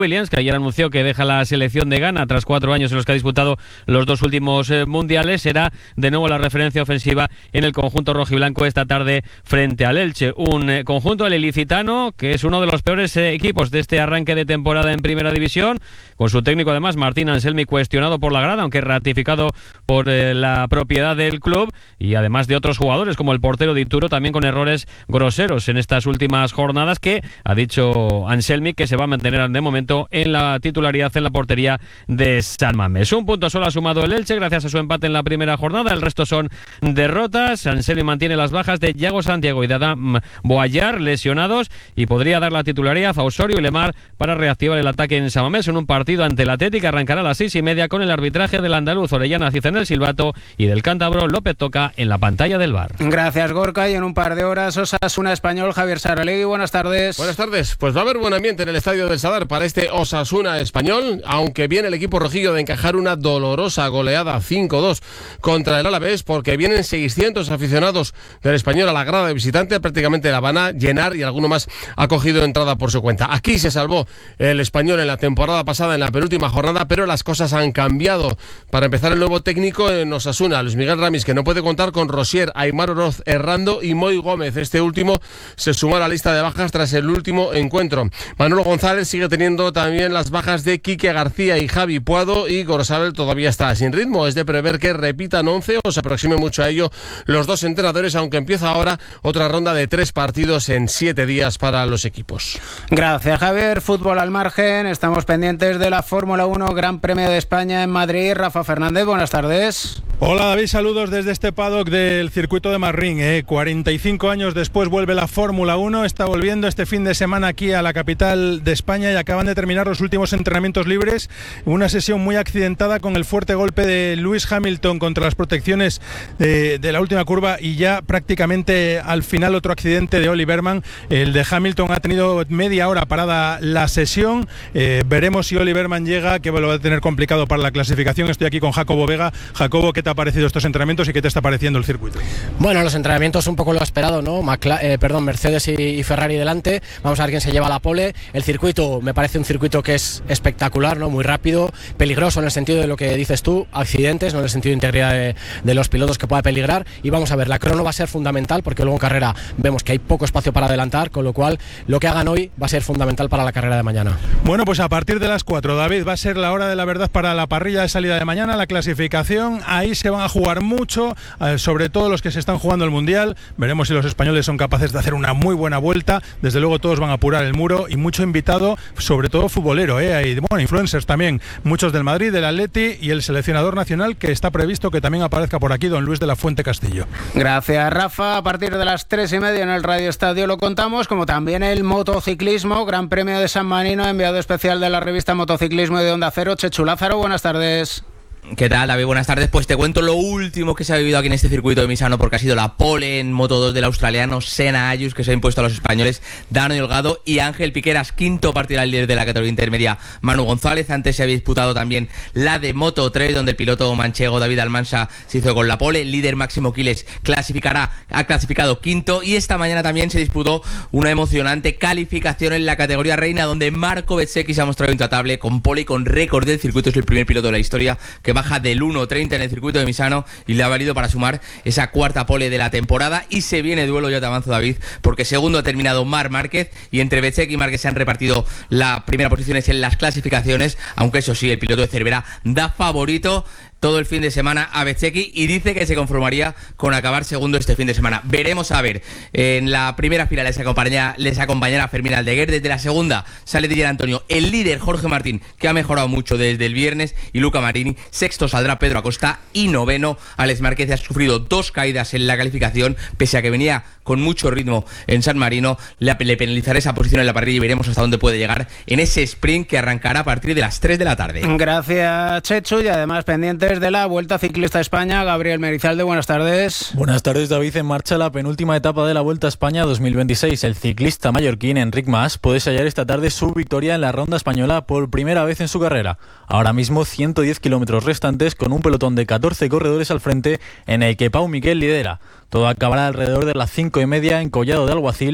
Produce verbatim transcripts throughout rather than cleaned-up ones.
Williams, que ayer anunció que deja la selección de Ghana tras cuatro años en los que ha disputado los dos últimos eh, mundiales, será de nuevo la referencia ofensiva en el conjunto rojiblanco esta tarde frente al Elche. Un eh, conjunto del ilicitano que es uno de los peores eh, equipos de este arranque de temporada en Primera División, con su técnico además Martín Anselmi cuestionado por la grada, aunque ratificado por eh, la propiedad del club, y además de otros jugadores como el portero de Ituro, también con errores groseros en estas últimas jornadas, que ha dicho Anselmi que se va a mantener de momento en la titularidad en la portería de San Mamés. Un punto solo ha sumado el Elche gracias a su empate en la primera jornada, el resto son derrotas. Anselmi mantiene las bajas de Yago Santiago y de Adam Boallar, lesionados, y podría dar la titularidad a Osorio y Lemar para reactivar el ataque en San Mamés en un partido ante el Athletic que arrancará a las seis y media con el arbitraje del andaluz Orellana Cid en el silbato y del cántabro López Toca en la pantalla del V A R. Gracias, Gorka, y en un par de horas Osasuna Español. Javier Saralegui, buenas tardes. Buenas tardes, pues va a haber buen ambiente en el estadio del Sadar para este Osasuna Español, aunque viene el equipo rojillo de encajar una dolorosa goleada cinco dos contra el Alavés, porque vienen seiscientos aficionados del Español a la grada de visitante, prácticamente la van a llenar y alguno más ha cogido entrada por su cuenta. Aquí se salvó el Español en la temporada pasada, en la penúltima jornada, pero las cosas han cambiado. Para empezar, el nuevo técnico en Osasuna, Luis Miguel Ramis, que no puede contar con Rosier, Aimar Oroz, Errando y Moy Gómez. Este último se suma a la lista de bajas tras el último encuentro. Manolo González sigue teniendo también las bajas de Quique García y Javi Puado, y Gorosabel todavía está sin ritmo. Es de prever que repitan once o se aproxime mucho a ello los dos entrenadores, aunque empieza ahora otra ronda de tres partidos en siete días para los equipos. Gracias, Javier. Fútbol al margen, estamos pendientes de la Fórmula uno Gran Premio de España en Madrid. Rafa Fernández, buenas tardes. Hola David, saludos desde este paddock del circuito de Marrín. Eh. cuarenta y cinco años después vuelve la Fórmula uno, está volviendo este fin de semana aquí a la capital de España y acaban de terminar los últimos entrenamientos libres. Una sesión muy accidentada con el fuerte golpe de Lewis Hamilton contra las protecciones de, de la última curva, y ya prácticamente al final otro accidente de Ollie Bearman. El de Hamilton ha tenido media hora parada la sesión. Eh, veremos si Ollie Bearman llega, que lo va a tener complicado para la clasificación. Estoy aquí con Jacobo Vega. Jacobo, ¿qué te ha parecido estos entrenamientos y qué te está pareciendo el circuito? Bueno, los entrenamientos un poco lo esperado, ¿no? Macla- eh, perdón, Mercedes y, y Ferrari delante. Vamos a ver quién se lleva la pole. El circuito me parece un circuito que es espectacular, ¿no? Muy rápido, peligroso en el sentido de lo que dices tú, accidentes, no en el sentido de integridad de, de los pilotos, que pueda peligrar. Y vamos a ver, la crono va a ser fundamental, porque luego en carrera vemos que hay poco espacio para adelantar, con lo cual lo que hagan hoy va a ser fundamental para la carrera de mañana. Bueno, pues a partir de las cuatro, David, va a ser la hora de la verdad para la parrilla de salida de mañana, la clasificación. Ahí se van a jugar mucho, eh, sobre todo los que se están jugando el Mundial. Veremos si los españoles son capaces de hacer una muy buena vuelta. Desde luego todos van a apurar el muro, y mucho invitado, sobre todo futbolero, ¿eh? Hay, bueno, influencers también, muchos del Madrid, del Atleti, y el seleccionador nacional, que está previsto que también aparezca por aquí, don Luis de la Fuente Castillo. Gracias, Rafa. A partir de las tres y media en el Radio Estadio lo contamos, como también el motociclismo, Gran Premio de San Marino, enviado especial de la revista Motociclismo y de Onda Cero, Chechu Lázaro, buenas tardes. ¿Qué tal, David? Buenas tardes. Pues te cuento lo último que se ha vivido aquí en este circuito de Misano, porque ha sido la pole en Moto dos del australiano Senna Ayus, que se ha impuesto a los españoles Dani Holgado y Ángel Piqueras. Quinto partido al líder de la categoría intermedia, Manu González. Antes se había disputado también la de Moto tres, donde el piloto manchego David Almansa se hizo con la pole. El líder Máximo Quiles clasificará, ha clasificado quinto. Y esta mañana también se disputó una emocionante calificación en la categoría reina, donde Marco Bezzecchi se ha mostrado intratable, con pole y con récord del circuito. Es el primer piloto de la historia que baja del uno treinta en el circuito de Misano, y le ha valido para sumar esa cuarta pole de la temporada. Y se viene duelo, ya te avanzo, David, porque segundo ha terminado Marc Márquez, y entre Bezzecchi y Márquez se han repartido la primera posiciones en las clasificaciones, aunque eso sí, el piloto de Cervera da favorito todo el fin de semana a Bezzecchi, y dice que se conformaría con acabar segundo este fin de semana. Veremos a ver. En la primera fila les acompañará, les acompañará Fermín Aldeguer. Desde la segunda sale Didier Antonio, el líder Jorge Martín, que ha mejorado mucho desde el viernes, y Luca Marini. Sexto saldrá Pedro Acosta, y noveno Alex Márquez. Ha sufrido dos caídas en la calificación, pese a que venía con mucho ritmo en San Marino. Le, le penalizará esa posición en la parrilla, y veremos hasta dónde puede llegar en ese sprint que arrancará a partir de las tres de la tarde. Gracias, Chechu, y además pendientes de la Vuelta Ciclista a España, Gabriel Merizalde, buenas tardes. Buenas tardes, David. En marcha la penúltima etapa de la Vuelta a España dos mil veintiséis. El ciclista mallorquín Enric Mas puede sellar esta tarde su victoria en la ronda española por primera vez en su carrera. Ahora mismo ciento diez kilómetros restantes, con un pelotón de catorce corredores al frente, en el que Pau Miquel lidera. Todo acabará alrededor de las cinco y media en Collado de Alguacil,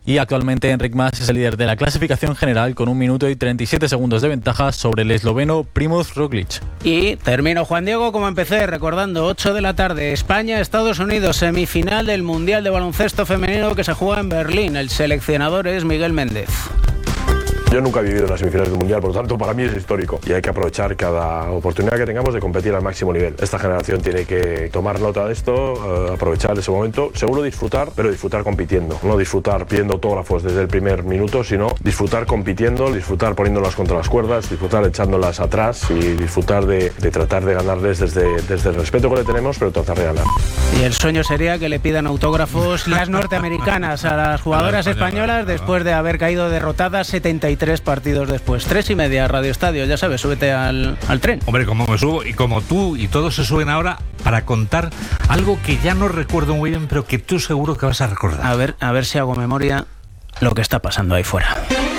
y actualmente Enric Mas es el líder de la clasificación general con un minuto y treinta y siete segundos de ventaja sobre el esloveno Primož Roglič. Y termino, Juan Diego, como empecé, recordando, ocho de la tarde, España-Estados Unidos, semifinal del Mundial de Baloncesto Femenino que se juega en Berlín. El seleccionador es Miguel Méndez. Yo nunca he vivido en las semifinales del Mundial, por lo tanto para mí es histórico y hay que aprovechar cada oportunidad que tengamos de competir al máximo nivel. Esta generación tiene que tomar nota de esto, uh, aprovechar ese momento, seguro disfrutar, pero disfrutar compitiendo, no disfrutar pidiendo autógrafos desde el primer minuto, sino disfrutar compitiendo, disfrutar poniéndolas contra las cuerdas, disfrutar echándolas atrás y disfrutar de, de tratar de ganarles desde, desde el respeto que le tenemos, pero tratar de ganar. Y el sueño sería que le pidan autógrafos las norteamericanas a las jugadoras españolas después de haber caído derrotadas setenta y tres partidos después. Tres y media, Radio Estadio, ya sabes, súbete al, al tren. Hombre, como me subo y como tú y todos se suben ahora para contar algo que ya no recuerdo muy bien, pero que tú seguro que vas a recordar. A ver, a ver si hago memoria lo que está pasando ahí fuera.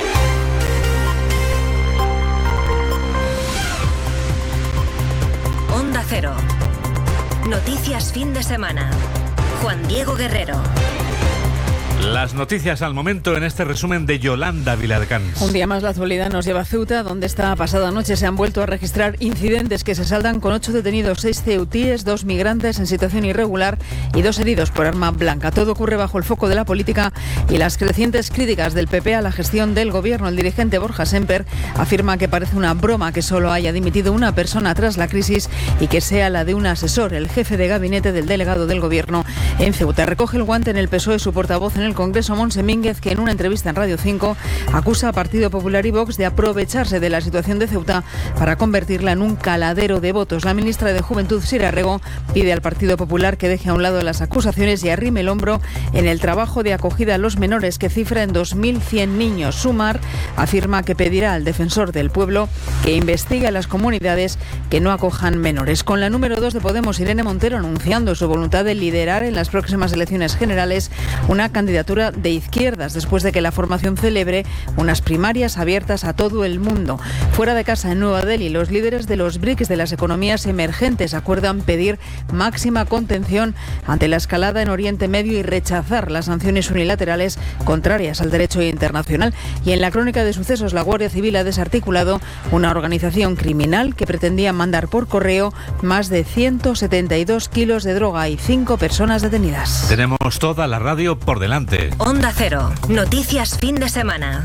Onda Cero. Noticias fin de semana. Juan Diego Guerrero. Las noticias al momento en este resumen de Yolanda Viladecans. Un día más la actualidad nos lleva a Ceuta, donde esta pasada noche se han vuelto a registrar incidentes que se saldan con ocho detenidos, seis ceutíes, dos migrantes en situación irregular y dos heridos por arma blanca. Todo ocurre bajo el foco de la política y las crecientes críticas del P P a la gestión del gobierno. El dirigente Borja Semper afirma que parece una broma que solo haya dimitido una persona tras la crisis y que sea la de un asesor, el jefe de gabinete del delegado del gobierno en Ceuta. Recoge el guante en el P S O E su portavoz en el Congreso, Montse Mínguez, que en una entrevista en Radio cinco acusa a Partido Popular y Vox de aprovecharse de la situación de Ceuta para convertirla en un caladero de votos. La ministra de Juventud, Sira Rego, pide al Partido Popular que deje a un lado las acusaciones y arrime el hombro en el trabajo de acogida a los menores, que cifra en dos mil cien niños. Sumar afirma que pedirá al defensor del pueblo que investigue a las comunidades que no acojan menores. Con la número dos de Podemos, Irene Montero, anunciando su voluntad de liderar en las próximas elecciones generales una candidatura de izquierdas, después de que la formación celebre unas primarias abiertas a todo el mundo. Fuera de casa, en Nueva Delhi, los líderes de los B R I C S de las economías emergentes acuerdan pedir máxima contención ante la escalada en Oriente Medio y rechazar las sanciones unilaterales contrarias al derecho internacional. Y en la crónica de sucesos, la Guardia Civil ha desarticulado una organización criminal que pretendía mandar por correo más de ciento setenta y dos kilos de droga y cinco personas detenidas. Tenemos toda la radio por delante. Onda Cero. Noticias fin de semana.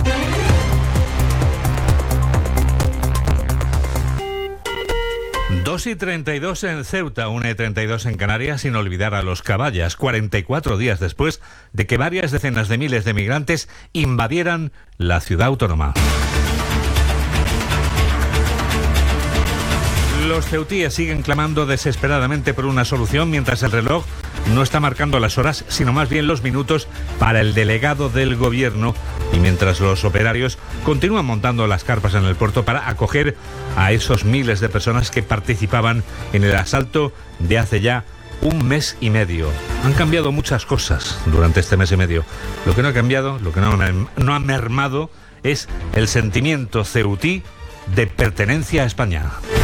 dos y treinta y dos en Ceuta, una y treinta y dos en Canarias, sin olvidar a los caballas, cuarenta y cuatro días después de que varias decenas de miles de migrantes invadieran la ciudad autónoma. Los ceutíes siguen clamando desesperadamente por una solución, mientras el reloj no está marcando las horas, sino más bien los minutos para el delegado del gobierno, y mientras los operarios continúan montando las carpas en el puerto para acoger a esos miles de personas que participaban en el asalto de hace ya un mes y medio. Han cambiado muchas cosas durante este mes y medio. Lo que no ha cambiado, lo que no, no ha mermado, es el sentimiento ceutí de pertenencia a España.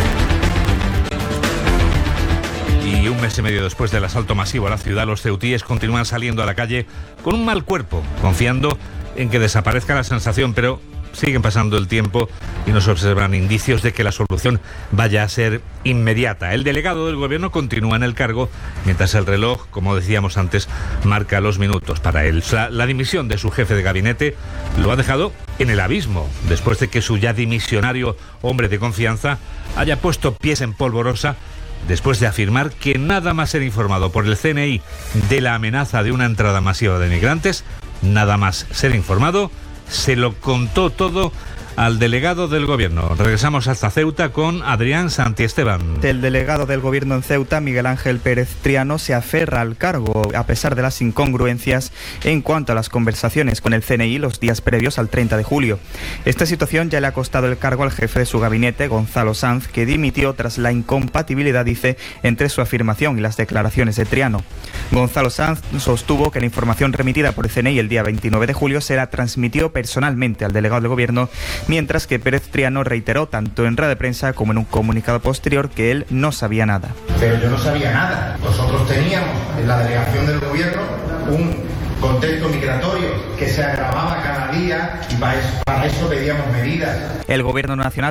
Y un mes y medio después del asalto masivo a la ciudad, los ceutíes continúan saliendo a la calle con un mal cuerpo, confiando en que desaparezca la sensación, pero siguen pasando el tiempo y no se observan indicios de que la solución vaya a ser inmediata. El delegado del gobierno continúa en el cargo, mientras el reloj, como decíamos antes, marca los minutos para él. La, la dimisión de su jefe de gabinete lo ha dejado en el abismo, después de que su ya dimisionario hombre de confianza haya puesto pies en polvorosa, después de afirmar que nada más ser informado por el C N I de la amenaza de una entrada masiva de migrantes, nada más ser informado, se lo contó todo al delegado del gobierno. Regresamos hasta Ceuta con Adrián Santiesteban. El delegado del gobierno en Ceuta, Miguel Ángel Pérez Triano, se aferra al cargo a pesar de las incongruencias en cuanto a las conversaciones con el C N I los días previos al treinta de julio. Esta situación ya le ha costado el cargo al jefe de su gabinete, Gonzalo Sanz, que dimitió tras la incompatibilidad, dice, entre su afirmación y las declaraciones de Triano. Gonzalo Sanz sostuvo que la información remitida por el C N I el día veintinueve de julio se la transmitió personalmente al delegado del gobierno, mientras que Pérez Triano reiteró tanto en rueda de prensa como en un comunicado posterior que él no sabía nada. Pero yo no sabía nada. Nosotros teníamos en la delegación del gobierno un contexto migratorio que se agravaba cada día y para eso, para eso pedíamos medidas. El Gobierno Nacional